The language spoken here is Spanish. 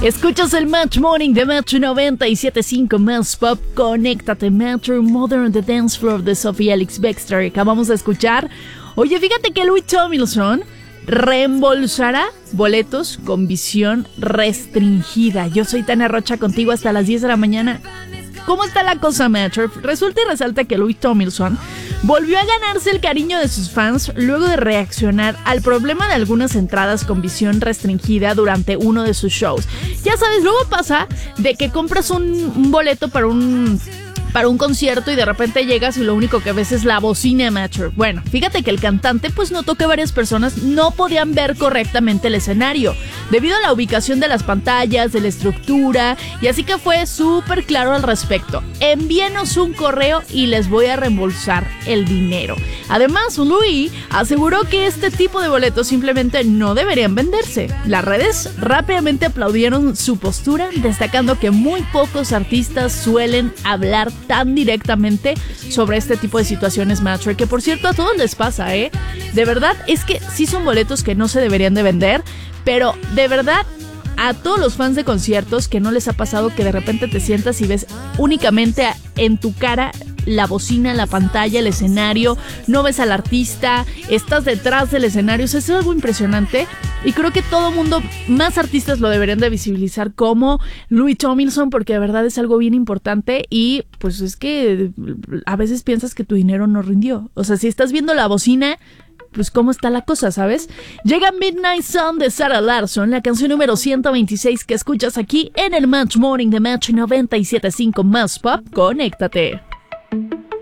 Escuchas el Match Morning de Metro 97.5 Más Pop. Conéctate, Metro Modern The Dance Floor de Sofía Alex Baxter. Acabamos de escuchar. Oye, fíjate que Louis Tomlinson reembolsará boletos con visión restringida. Yo soy Tania Rocha, contigo hasta las 10 de la mañana. ¿Cómo está la cosa, Metro? Resulta y resalta que Louis Tomlinson volvió a ganarse el cariño de sus fans luego de reaccionar al problema de algunas entradas con visión restringida durante uno de sus shows. Ya sabes, luego pasa de que compras un boleto para un concierto y de repente llegas y lo único que ves es la bocina, Metro. Bueno, fíjate que el cantante pues notó que varias personas no podían ver correctamente el escenario debido a la ubicación de las pantallas, de la estructura, y así que fue súper claro al respecto. Envíenos un correo y les voy a reembolsar el dinero. Además, Louis aseguró que este tipo de boletos simplemente no deberían venderse. Las redes rápidamente aplaudieron su postura, destacando que muy pocos artistas suelen hablar tan directamente sobre este tipo de situaciones, Metro, que por cierto a todos les pasa, ¿eh? De verdad, es que sí son boletos que no se deberían de vender, pero de verdad a todos los fans de conciertos que no les ha pasado que de repente te sientas y ves únicamente en tu cara la bocina, la pantalla, el escenario, no ves al artista, estás detrás del escenario. O sea, es algo impresionante y creo que todo mundo, más artistas lo deberían de visibilizar como Louis Tomlinson, porque de verdad es algo bien importante y pues es que a veces piensas que tu dinero no rindió. O sea, si estás viendo la bocina, pues cómo está la cosa, ¿sabes? Llega Midnight Sun de Sarah Larsson, la canción número 126 que escuchas aquí en el Match Morning de Match 97.5 Más Pop. Conéctate.